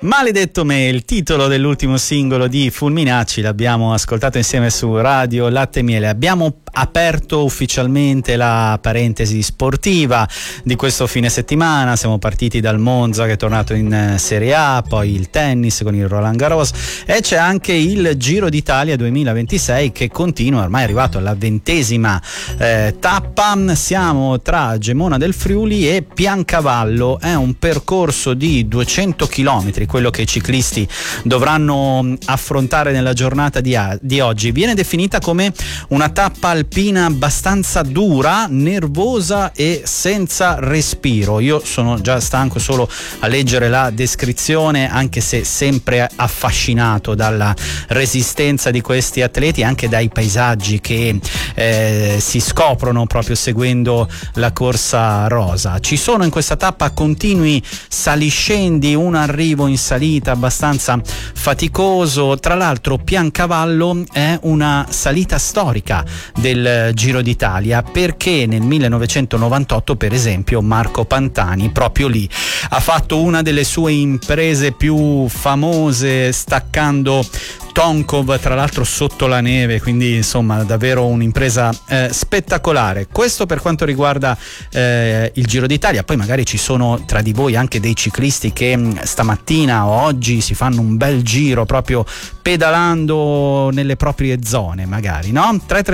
Maledetto me, il titolo dell'ultimo singolo di Fulminacci, l'abbiamo ascoltato insieme su Radio Latte e Miele. Abbiamo aperto ufficialmente la parentesi sportiva di questo fine settimana. Siamo partiti dal Monza che è tornato in Serie A, poi il tennis con il Roland Garros e c'è anche il Giro d'Italia 2026 che continua, ormai è arrivato alla 20ª tappa. Siamo tra Gemona del Friuli e Piancavallo, è un percorso di 200 km, quello che i ciclisti dovranno affrontare nella giornata di oggi. Viene definita come una tappa alpina abbastanza dura, nervosa e senza respiro. Io sono già stanco solo a leggere la descrizione, anche se sempre affascinato dalla resistenza di questi atleti, anche dai paesaggi che si scoprono proprio seguendo la corsa rosa. Ci sono in questa tappa continui saliscendi, un arrivo in salita abbastanza faticoso. Tra l'altro Piancavallo è una salita storica del Giro d'Italia, perché nel 1998 per esempio Marco Pantani proprio lì ha fatto una delle sue imprese più famose, staccando Tonkov, tra l'altro sotto la neve, quindi insomma davvero un'impresa spettacolare. Questo per quanto riguarda il Giro d'Italia. Poi magari ci sono tra di voi anche dei ciclisti che stamattina o oggi si fanno un bel giro proprio pedalando nelle proprie zone, magari, no?